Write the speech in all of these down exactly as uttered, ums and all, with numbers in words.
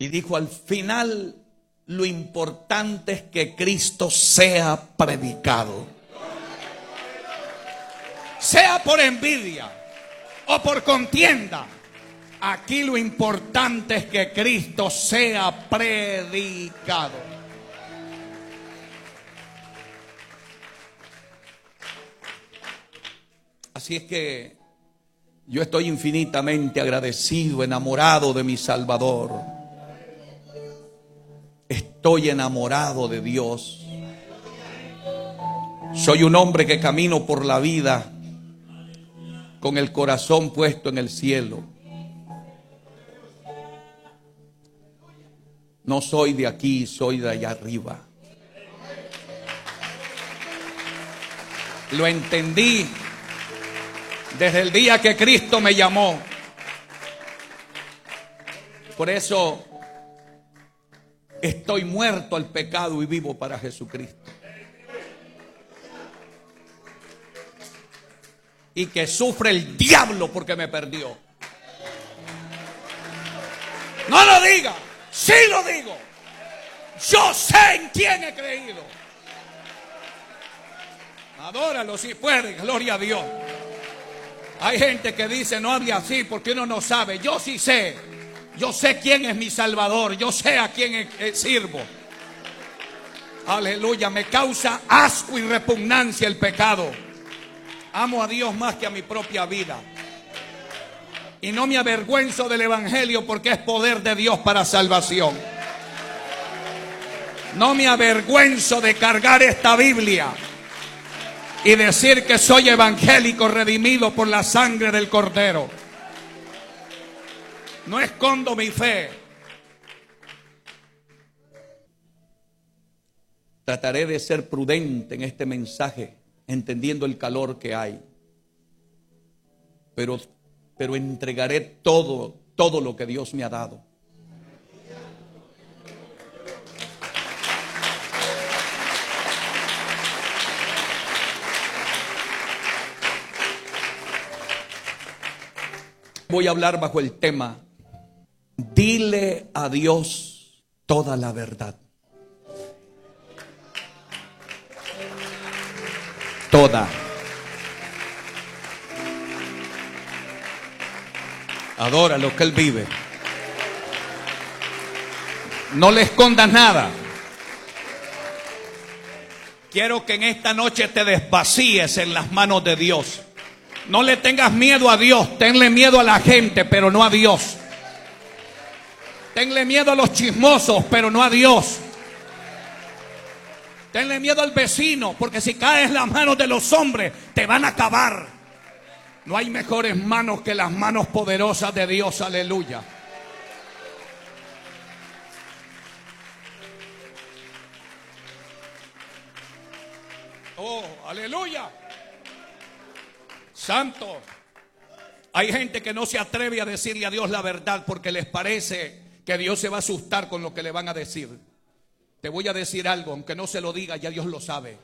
Y dijo: al final lo importante es que Cristo sea predicado. Sea por envidia o por contienda, aquí lo importante es que Cristo sea predicado. Así es que yo estoy infinitamente agradecido, enamorado de mi Salvador. Estoy enamorado de Dios. Soy un hombre que camino por la vida con el corazón puesto en el cielo. No soy de aquí, soy de allá arriba. Lo entendí desde el día que Cristo me llamó. Por eso estoy muerto al pecado y vivo para Jesucristo. Y que sufre el diablo porque me perdió. No lo diga, sí lo digo. Yo sé en quién he creído. Adóralo si puede, gloria a Dios. Hay gente que dice: no hable así porque uno no sabe. Yo sí sé. Yo sé quién es mi Salvador. Yo sé a quién sirvo. Aleluya. Me causa asco y repugnancia el pecado. Amo a Dios más que a mi propia vida. Y no me avergüenzo del evangelio porque es poder de Dios para salvación. No me avergüenzo de cargar esta Biblia y decir que soy evangélico redimido por la sangre del Cordero. No escondo mi fe. Trataré de ser prudente en este mensaje, entendiendo el calor que hay. Pero, pero entregaré todo, todo lo que Dios me ha dado. Voy a hablar bajo el tema: dile a Dios toda la verdad. Toda. Adora lo que Él vive. No le escondas nada. Quiero que en esta noche te desvacíes en las manos de Dios. No le tengas miedo a Dios, tenle miedo a la gente, pero no a Dios. Tenle miedo a los chismosos, pero no a Dios. Tenle miedo al vecino, porque si caes en las manos de los hombres, te van a acabar. No hay mejores manos que las manos poderosas de Dios, aleluya. Oh, aleluya. Santo. Hay gente que no se atreve a decirle a Dios la verdad porque les parece que Dios se va a asustar con lo que le van a decir. Te voy a decir algo, aunque no se lo diga, ya Dios lo sabe.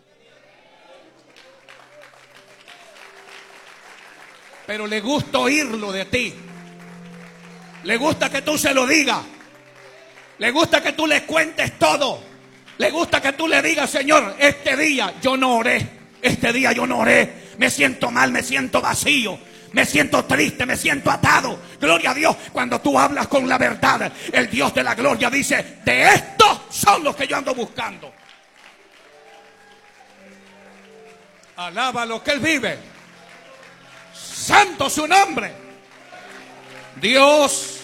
Pero le gusta oírlo de ti. Le gusta que tú se lo digas. Le gusta que tú le cuentes todo. Le gusta que tú le digas: Señor, este día yo no oré. Este día yo no oré. Me siento mal, me siento vacío. Me siento triste, me siento atado. Gloria a Dios. Cuando tú hablas con la verdad, el Dios de la gloria dice: de estos son los que yo ando buscando. Alaba lo que Él vive. Santo su nombre. Dios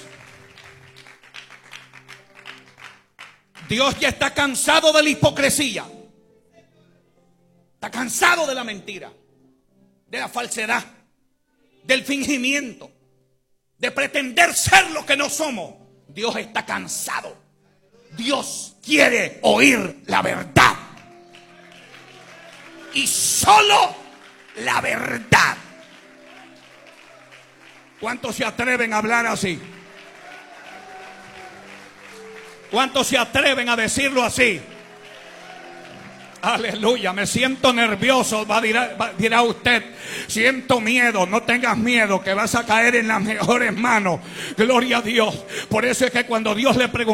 Dios ya está cansado de la hipocresía. Está cansado de la mentira, de la falsedad, del fingimiento, de pretender ser lo que no somos. Dios está cansado. Dios quiere oír la verdad. Y solo la verdad. ¿Cuántos se atreven a hablar así? ¿Cuántos se atreven a decirlo así? Aleluya, me siento nervioso, va, dirá, va, dirá usted. Siento miedo. No tengas miedo, que vas a caer en las mejores manos. Gloria a Dios. Por eso es que cuando Dios le preguntó